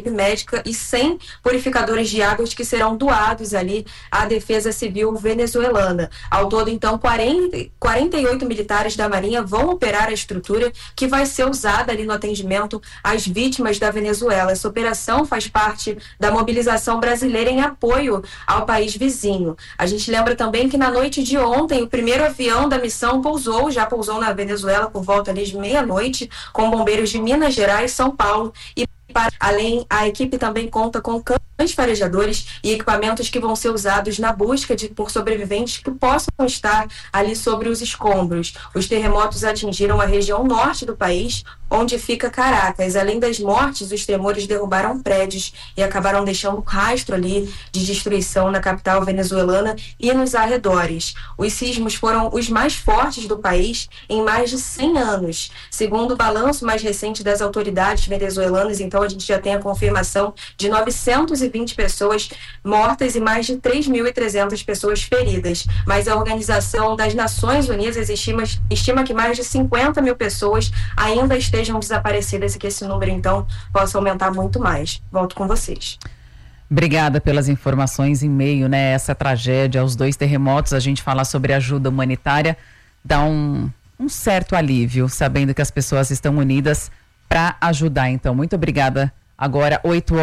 equipe médica e 100 purificadores de águas que serão doados ali à Defesa Civil venezuelana. Ao todo, então, 48 militares da Marinha vão operar a estrutura que vai ser usada ali no atendimento às vítimas da Venezuela. Essa operação faz parte da mobilização brasileira em apoio ao país vizinho. A gente lembra também que na noite de ontem, o primeiro avião da missão já pousou na Venezuela por volta ali de meia-noite, com bombeiros de Minas Gerais, São Paulo e além, a equipe também conta com cães farejadores e equipamentos que vão ser usados na busca por sobreviventes que possam estar ali sobre os escombros. Os terremotos atingiram a região norte do país, onde fica Caracas. Além das mortes, os tremores derrubaram prédios e acabaram deixando rastro ali de destruição na capital venezuelana e nos arredores. Os sismos foram os mais fortes do país em mais de 100 anos. Segundo o balanço mais recente das autoridades venezuelanas, então a gente já tem a confirmação de 920 pessoas mortas e mais de 3.300 pessoas feridas. Mas a Organização das Nações Unidas estima que mais de 50 mil pessoas ainda estejam desaparecidas e que esse número, então, possa aumentar muito mais. Volto com vocês. Obrigada pelas informações em meio, né, essa tragédia, aos 2 terremotos. A gente falar sobre ajuda humanitária dá um certo alívio, sabendo que as pessoas estão unidas para ajudar. Então, muito obrigada. Agora,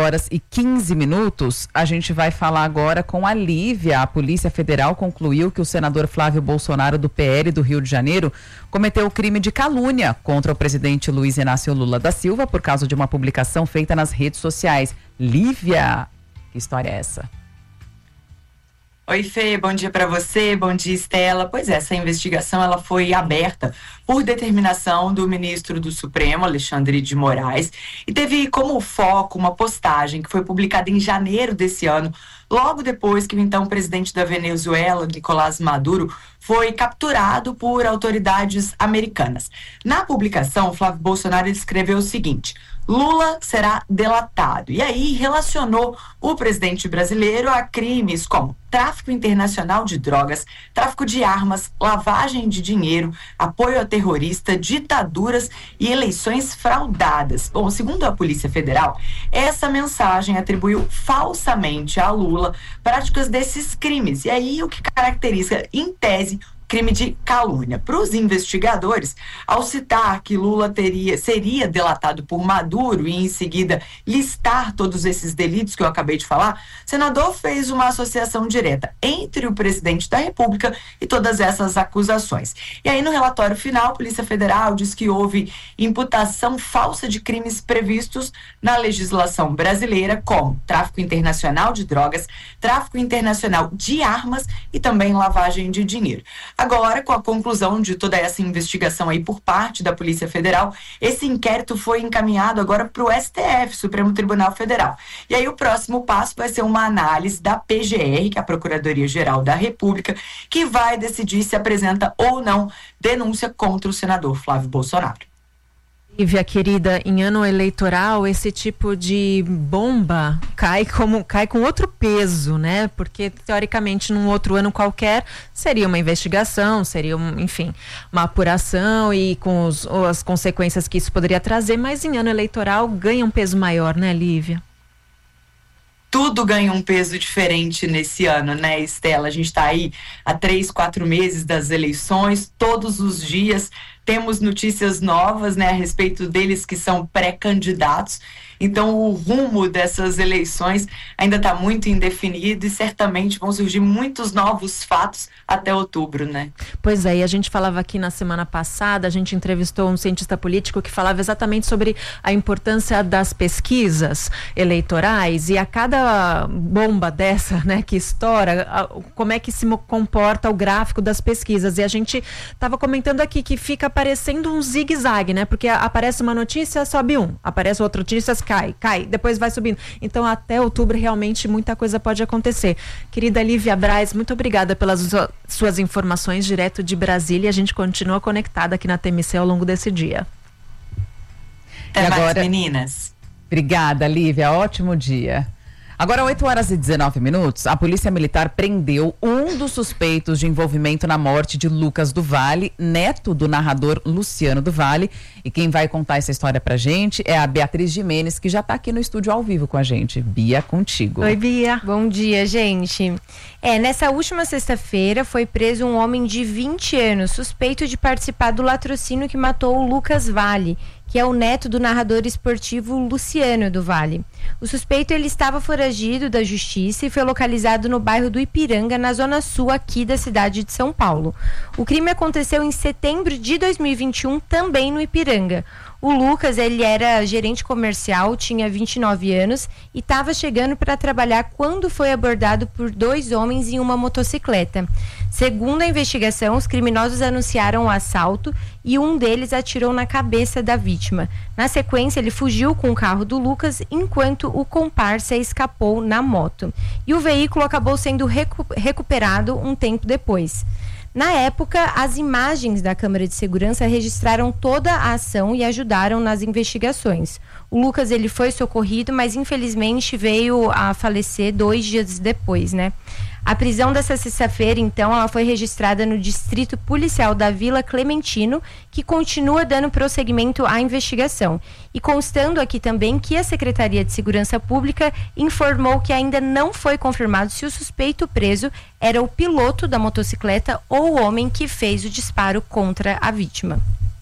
8h15, a gente vai falar agora com a Lívia. A Polícia Federal concluiu que o senador Flávio Bolsonaro, do PL do Rio de Janeiro, cometeu o crime de calúnia contra o presidente Luiz Inácio Lula da Silva por causa de uma publicação feita nas redes sociais. Lívia, que história é essa? Oi, Fê, bom dia para você, bom dia, Estela. Pois é, essa investigação ela foi aberta por determinação do ministro do Supremo, Alexandre de Moraes, e teve como foco uma postagem que foi publicada em janeiro desse ano, logo depois que o então presidente da Venezuela, Nicolás Maduro, foi capturado por autoridades americanas. Na publicação, Flávio Bolsonaro escreveu o seguinte: Lula será delatado. E aí relacionou o presidente brasileiro a crimes como tráfico internacional de drogas, tráfico de armas, lavagem de dinheiro, apoio a terrorista, ditaduras e eleições fraudadas. Bom, segundo a Polícia Federal, essa mensagem atribuiu falsamente a Lula práticas desses crimes. E aí o que caracteriza, em tese, crime de calúnia. Para os investigadores, ao citar que Lula seria delatado por Maduro e em seguida listar todos esses delitos que eu acabei de falar, o senador fez uma associação direta entre o presidente da República e todas essas acusações. E aí no relatório final, a Polícia Federal diz que houve imputação falsa de crimes previstos na legislação brasileira, como tráfico internacional de drogas, tráfico internacional de armas e também lavagem de dinheiro. Agora, com a conclusão de toda essa investigação aí por parte da Polícia Federal, esse inquérito foi encaminhado agora para o STF, Supremo Tribunal Federal. E aí o próximo passo vai ser uma análise da PGR, que é a Procuradoria-Geral da República, que vai decidir se apresenta ou não denúncia contra o senador Flávio Bolsonaro. Lívia, querida, em ano eleitoral esse tipo de bomba cai com outro peso, né? Porque teoricamente num outro ano qualquer seria uma investigação, seria enfim, uma apuração e com as consequências que isso poderia trazer, mas em ano eleitoral ganha um peso maior, né, Lívia? Tudo ganha um peso diferente nesse ano, né, Estela? A gente está aí há 3, 4 meses das eleições, todos os dias temos notícias novas, né, a respeito deles que são pré-candidatos. Então, o rumo dessas eleições ainda está muito indefinido e certamente vão surgir muitos novos fatos até outubro, né? Pois é, e a gente falava aqui na semana passada, a gente entrevistou um cientista político que falava exatamente sobre a importância das pesquisas eleitorais e a cada bomba dessa, né, que estoura, como é que se comporta o gráfico das pesquisas. E a gente estava comentando aqui que fica parecendo um zigue-zague, né? Porque aparece uma notícia, sobe aparece outra notícia, cai, depois vai subindo. Então, até outubro, realmente, muita coisa pode acontecer. Querida Lívia Braz, muito obrigada pelas suas informações direto de Brasília. A gente continua conectada aqui na TMC ao longo desse dia. Até mais, meninas. Obrigada, Lívia. Ótimo dia. Agora, 8h19, a Polícia Militar prendeu um dos suspeitos de envolvimento na morte de Lucas do Vale, neto do narrador Luciano do Vale. E quem vai contar essa história pra gente é a Beatriz Gimenez, que já tá aqui no estúdio ao vivo com a gente. Bia, contigo. Oi, Bia. Bom dia, gente. Nessa última sexta-feira foi preso um homem de 20 anos, suspeito de participar do latrocínio que matou o Lucas Vale, que é o neto do narrador esportivo Luciano do Vale. O suspeito ele estava foragido da justiça e foi localizado no bairro do Ipiranga, na zona sul aqui da cidade de São Paulo. O crime aconteceu em setembro de 2021, também no Ipiranga. O Lucas, ele era gerente comercial, tinha 29 anos e estava chegando para trabalhar quando foi abordado por 2 homens em uma motocicleta. Segundo a investigação, os criminosos anunciaram o assalto e um deles atirou na cabeça da vítima. Na sequência, ele fugiu com o carro do Lucas, enquanto o comparsa escapou na moto. E o veículo acabou sendo recuperado um tempo depois. Na época, as imagens da câmera de segurança registraram toda a ação e ajudaram nas investigações. O Lucas ele foi socorrido, mas infelizmente veio a falecer 2 dias depois, né? A prisão dessa sexta-feira, então, ela foi registrada no Distrito Policial da Vila Clementino, que continua dando prosseguimento à investigação. E constando aqui também que a Secretaria de Segurança Pública informou que ainda não foi confirmado se o suspeito preso era o piloto da motocicleta ou o homem que fez o disparo contra a vítima.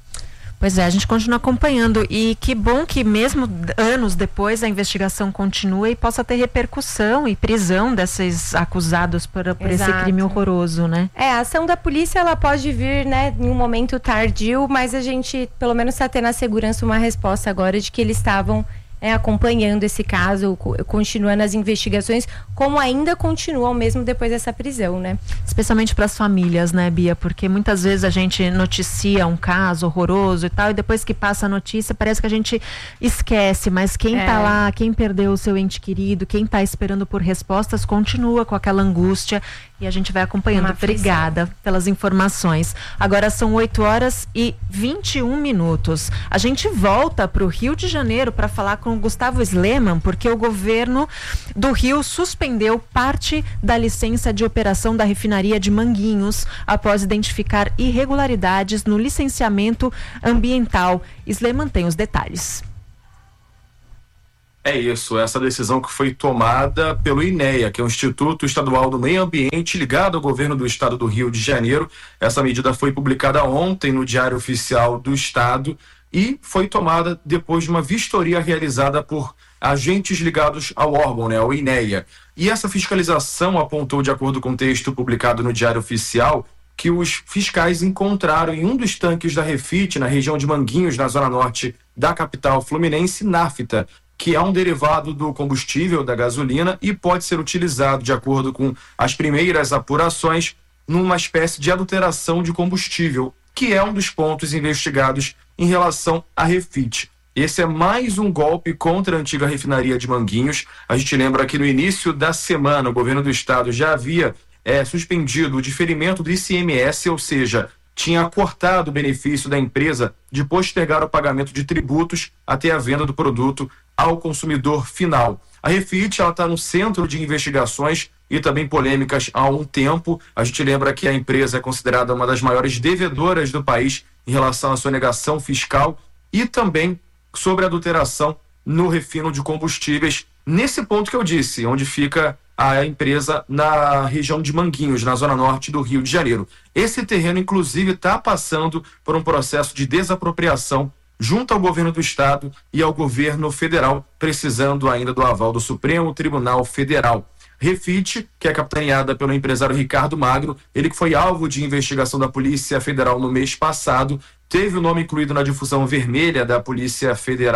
Pois é, a gente continua acompanhando e que bom que mesmo anos depois a investigação continue e possa ter repercussão e prisão desses acusados por esse crime horroroso, né? A ação da polícia ela pode vir, né, em um momento tardio, mas a gente pelo menos está tendo a segurança uma resposta agora de que eles estavam acompanhando esse caso, continuando as investigações, como ainda continuam mesmo depois dessa prisão, né? Especialmente para as famílias, né, Bia? Porque muitas vezes a gente noticia um caso horroroso e tal, e depois que passa a notícia, parece que a gente esquece, mas quem tá lá, quem perdeu o seu ente querido, quem tá esperando por respostas, continua com aquela angústia e a gente vai acompanhando. Obrigada pelas informações. Agora são 8h21. A gente volta para o Rio de Janeiro para falar com o Gustavo Sleman, porque o governo do Rio suspendeu parte da licença de operação da refinaria de Manguinhos após identificar irregularidades no licenciamento ambiental. Sleman tem os detalhes. É isso, essa decisão que foi tomada pelo INEA, que é o Instituto Estadual do Meio Ambiente, ligado ao governo do estado do Rio de Janeiro. Essa medida foi publicada ontem no Diário Oficial do Estado e foi tomada depois de uma vistoria realizada por agentes ligados ao órgão, né, ao INEA. E essa fiscalização apontou, de acordo com o texto publicado no Diário Oficial, que os fiscais encontraram em um dos tanques da Refit, na região de Manguinhos, na zona norte da capital fluminense, nafta, que é um derivado do combustível, da gasolina, e pode ser utilizado, de acordo com as primeiras apurações, numa espécie de adulteração de combustível, que é um dos pontos investigados em relação à Refit. Esse é mais um golpe contra a antiga refinaria de Manguinhos. A gente lembra que no início da semana o governo do estado já havia suspendido o diferimento do ICMS, ou seja, tinha cortado o benefício da empresa de postergar o pagamento de tributos até a venda do produto ao consumidor final. A Refit está no centro de investigações e também polêmicas há um tempo. A gente lembra que a empresa é considerada uma das maiores devedoras do país em relação à sonegação fiscal e também sobre adulteração no refino de combustíveis, nesse ponto que eu disse, onde fica a empresa na região de Manguinhos, na zona norte do Rio de Janeiro. Esse terreno, inclusive, está passando por um processo de desapropriação junto ao governo do estado e ao governo federal, precisando ainda do aval do Supremo Tribunal Federal. Refit, que é capitaneada pelo empresário Ricardo Magro, ele que foi alvo de investigação da Polícia Federal no mês passado, teve o nome incluído na difusão vermelha da Polícia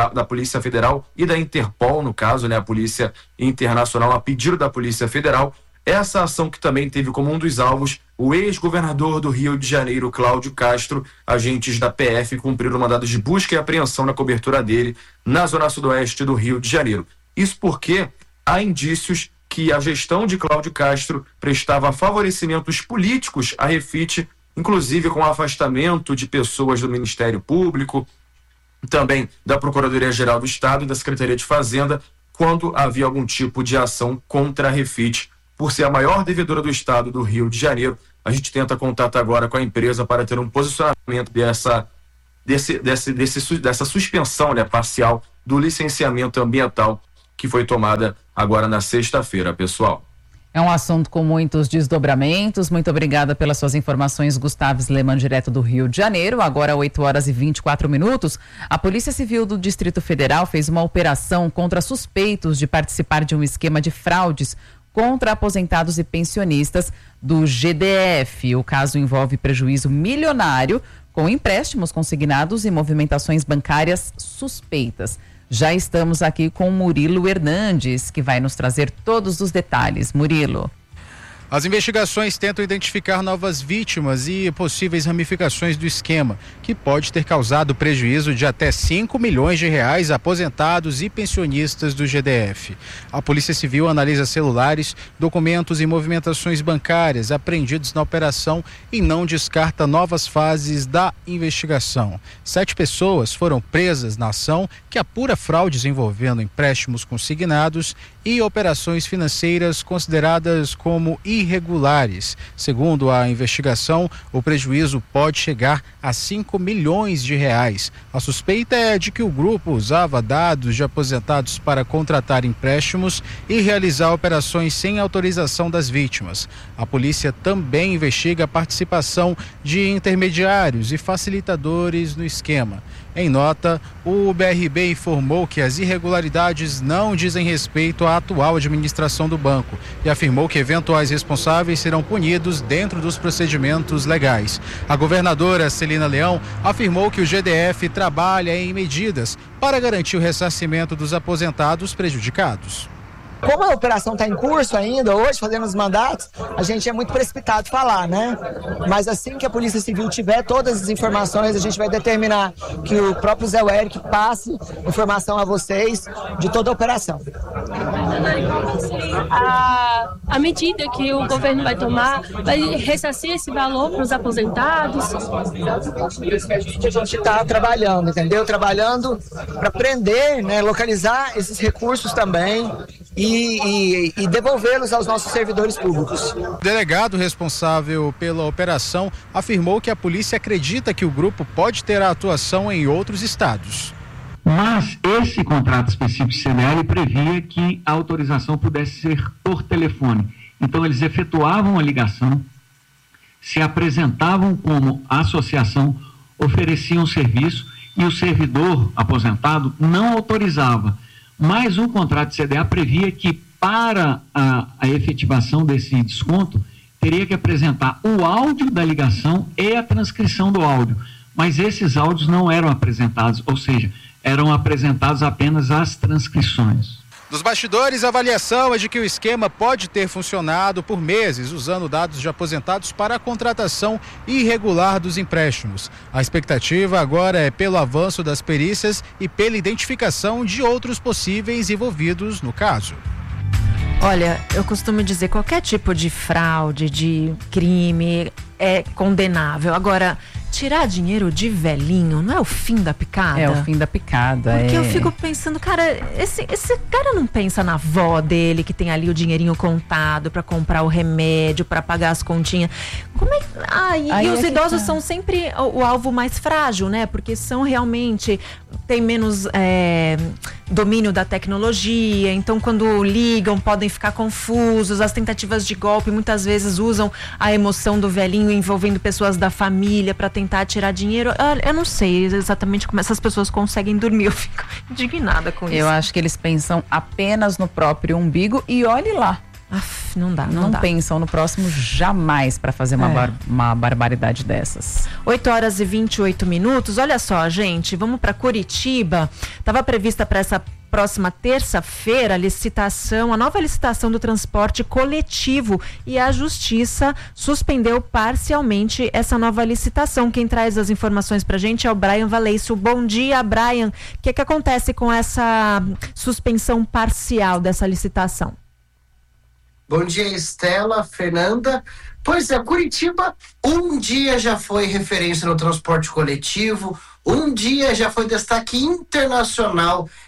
Federal e da Interpol, no caso, né, a Polícia Internacional, a pedido da Polícia Federal. Essa ação que também teve como um dos alvos o ex-governador do Rio de Janeiro, Cláudio Castro. Agentes da PF cumpriram mandados de busca e apreensão na cobertura dele na zona sudoeste do Rio de Janeiro. Isso porque há indícios que a gestão de Cláudio Castro prestava favorecimentos políticos à Refit, inclusive com o afastamento de pessoas do Ministério Público, também da Procuradoria-Geral do Estado e da Secretaria de Fazenda, quando havia algum tipo de ação contra a Refit. Por ser a maior devedora do estado do Rio de Janeiro, a gente tenta contato agora com a empresa para ter um posicionamento dessa suspensão, né, parcial do licenciamento ambiental que foi tomada agora na sexta-feira, pessoal. É um assunto com muitos desdobramentos. Muito obrigada pelas suas informações, Gustavo Sleman, direto do Rio de Janeiro. Agora, 8h24. A Polícia Civil do Distrito Federal fez uma operação contra suspeitos de participar de um esquema de fraudes contra aposentados e pensionistas do GDF. O caso envolve prejuízo milionário com empréstimos consignados e movimentações bancárias suspeitas. Já estamos aqui com Murilo Hernandes, que vai nos trazer todos os detalhes. Murilo. As investigações tentam identificar novas vítimas e possíveis ramificações do esquema, que pode ter causado prejuízo de até 5 milhões de reais a aposentados e pensionistas do GDF. A Polícia Civil analisa celulares, documentos e movimentações bancárias apreendidos na operação e não descarta novas fases da investigação. 7 pessoas foram presas na ação, que apura fraudes envolvendo empréstimos consignados e operações financeiras consideradas como irregulares. Segundo a investigação, o prejuízo pode chegar a 5 milhões de reais. A suspeita é de que o grupo usava dados de aposentados para contratar empréstimos e realizar operações sem autorização das vítimas. A polícia também investiga a participação de intermediários e facilitadores no esquema. Em nota, o BRB informou que as irregularidades não dizem respeito à atual administração do banco e afirmou que eventuais responsáveis serão punidos dentro dos procedimentos legais. A governadora Celina Leão afirmou que o GDF trabalha em medidas para garantir o ressarcimento dos aposentados prejudicados. Como a operação está em curso ainda, hoje, fazendo os mandatos, a gente é muito precipitado falar, né? Mas assim que a Polícia Civil tiver todas as informações, a gente vai determinar que o próprio Zé Eric passe informação a vocês de toda a operação. A medida que o governo vai tomar vai ressarcir esse valor para os aposentados? A gente está trabalhando, entendeu? Trabalhando para prender, né, localizar esses recursos também e devolvê-los aos nossos servidores públicos. O delegado responsável pela operação afirmou que a polícia acredita que o grupo pode ter a atuação em outros estados. Mas esse contrato específico CDL previa que a autorização pudesse ser por telefone. Então eles efetuavam a ligação, se apresentavam como associação, ofereciam serviço e o servidor aposentado não autorizava. Mas o contrato de CDA previa que para a efetivação desse desconto teria que apresentar o áudio da ligação e a transcrição do áudio. Mas esses áudios não eram apresentados, ou seja, eram apresentadas apenas as transcrições. Dos bastidores, a avaliação é de que o esquema pode ter funcionado por meses, usando dados de aposentados para a contratação irregular dos empréstimos. A expectativa agora é pelo avanço das perícias e pela identificação de outros possíveis envolvidos no caso. Olha, eu costumo dizer, qualquer tipo de fraude, de crime é condenável. Agora, tirar dinheiro de velhinho não é o fim da picada? É o fim da picada. Porque eu fico pensando, cara, esse cara não pensa na avó dele que tem ali o dinheirinho contado pra comprar o remédio, pra pagar as continhas. Como é? E os idosos são sempre o alvo mais frágil, né? Porque são realmente, tem menos domínio da tecnologia, então quando ligam podem ficar confusos, as tentativas de golpe muitas vezes usam a emoção do velhinho envolvendo pessoas da família para tentar tirar dinheiro. Eu não sei exatamente como essas pessoas conseguem dormir, eu fico indignada com isso. Eu acho que eles pensam apenas no próprio umbigo e olhe lá. Não dá. Não pensam no próximo jamais para fazer uma barbaridade dessas. 8h28. Olha só, gente, vamos para Curitiba. Estava prevista para essa próxima terça-feira a nova licitação do transporte coletivo, e a Justiça suspendeu parcialmente essa nova licitação. Quem traz as informações pra gente é o Brian Valêcio. Bom dia, Brian. O que acontece com essa suspensão parcial dessa licitação? Bom dia, Estela, Fernanda. Pois é, Curitiba um dia já foi referência no transporte coletivo, um dia já foi destaque internacional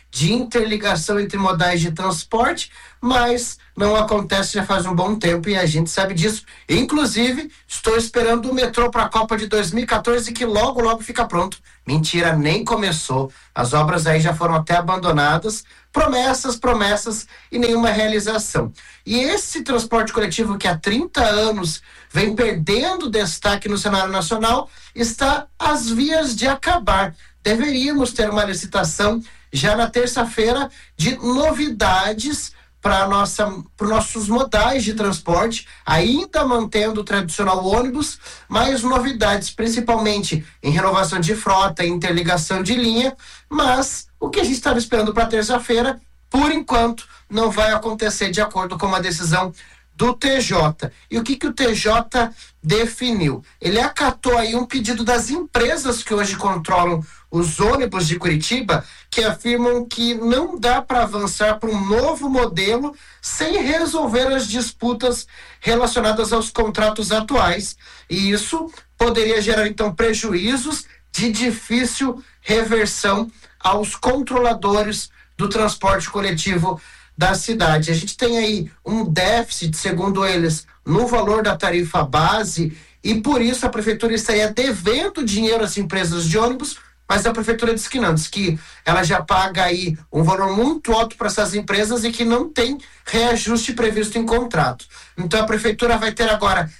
de interligação entre modais de transporte, mas não acontece já faz um bom tempo e a gente sabe disso. Inclusive, estou esperando o metrô para a Copa de 2014, que logo, logo fica pronto. Mentira, nem começou. As obras aí já foram até abandonadas. Promessas e nenhuma realização. E esse transporte coletivo que há 30 anos vem perdendo destaque no cenário nacional está às vias de acabar. Deveríamos ter uma licitação já na terça-feira de novidades para nossos modais de transporte, ainda mantendo o tradicional ônibus, mas novidades principalmente em renovação de frota, interligação de linha, mas o que a gente estava esperando para terça-feira, por enquanto, não vai acontecer de acordo com a decisão do TJ. E o que o TJ definiu? Ele acatou aí um pedido das empresas que hoje controlam os ônibus de Curitiba, que afirmam que não dá para avançar para um novo modelo sem resolver as disputas relacionadas aos contratos atuais. E isso poderia gerar, então, prejuízos de difícil reversão aos controladores do transporte coletivo da cidade. A gente tem aí um déficit, segundo eles, no valor da tarifa base, e por isso a prefeitura estaria devendo dinheiro às empresas de ônibus, mas a prefeitura diz que não, diz que ela já paga aí um valor muito alto para essas empresas e que não tem reajuste previsto em contrato. Então a prefeitura vai ter agora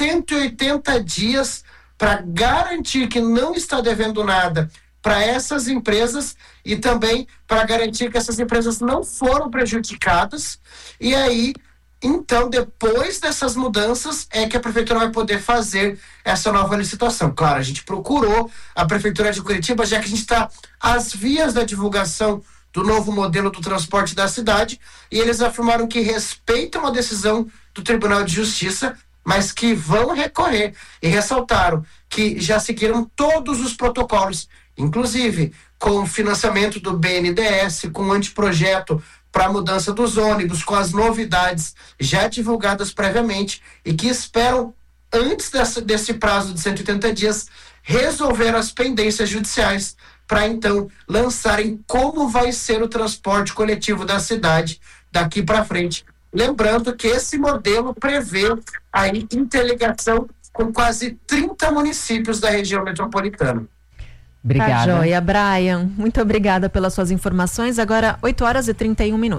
180 dias para garantir que não está devendo nada para essas empresas e também para garantir que essas empresas não foram prejudicadas. E aí, então, depois dessas mudanças, é que a prefeitura vai poder fazer essa nova licitação. Claro, a gente procurou a prefeitura de Curitiba, já que a gente está às vias da divulgação do novo modelo do transporte da cidade, e eles afirmaram que respeitam a decisão do Tribunal de Justiça, mas que vão recorrer, e ressaltaram que já seguiram todos os protocolos, inclusive com o financiamento do BNDES, com o anteprojeto para a mudança dos ônibus, com as novidades já divulgadas previamente, e que esperam, antes desse prazo de 180 dias, resolver as pendências judiciais para então lançarem como vai ser o transporte coletivo da cidade daqui para frente. Lembrando que esse modelo prevê a interligação com quase 30 municípios da região metropolitana. Obrigada. Tá joia, Brian. Muito obrigada pelas suas informações. Agora, 8h31.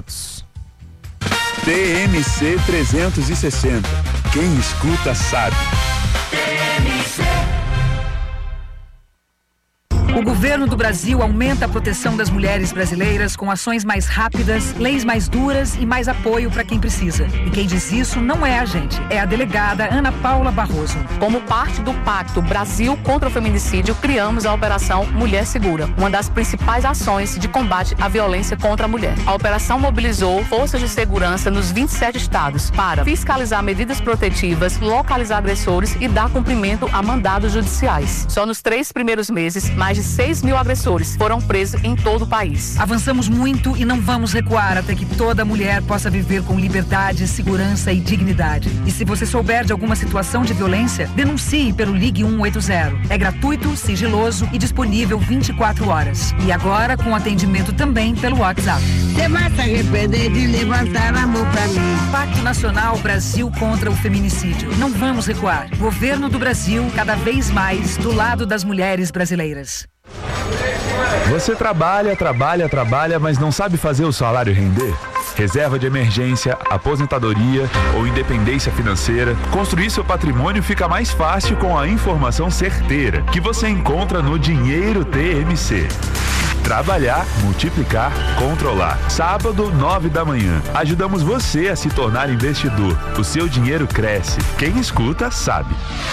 TMC 360. Quem escuta sabe. O governo do Brasil aumenta a proteção das mulheres brasileiras com ações mais rápidas, leis mais duras e mais apoio para quem precisa. E quem diz isso não é a gente, é a delegada Ana Paula Barroso. Como parte do Pacto Brasil contra o Feminicídio, criamos a Operação Mulher Segura, uma das principais ações de combate à violência contra a mulher. A operação mobilizou forças de segurança nos 27 estados para fiscalizar medidas protetivas, localizar agressores e dar cumprimento a mandados judiciais. Só nos 3 primeiros meses, mais de 6 mil agressores foram presos em todo o país. Avançamos muito e não vamos recuar até que toda mulher possa viver com liberdade, segurança e dignidade. E se você souber de alguma situação de violência, denuncie pelo Ligue 180. É gratuito, sigiloso e disponível 24 horas. E agora com atendimento também pelo WhatsApp. Você vai se arrepender de levantar a mão pra mim. Pacto Nacional Brasil contra o Feminicídio. Não vamos recuar. Governo do Brasil, cada vez mais do lado das mulheres brasileiras. Você trabalha, mas não sabe fazer o salário render? Reserva de emergência, aposentadoria ou independência financeira, construir seu patrimônio fica mais fácil com a informação certeira que você encontra no Dinheiro TMC. Trabalhar, multiplicar, controlar. Sábado, 9 da manhã. Ajudamos você a se tornar investidor. O seu dinheiro cresce. Quem escuta, sabe.